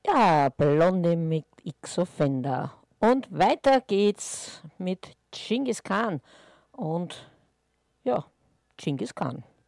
Ja, Blonde mit X-Offender. Und weiter geht's mit Genghis Khan. Und ja, Genghis Khan.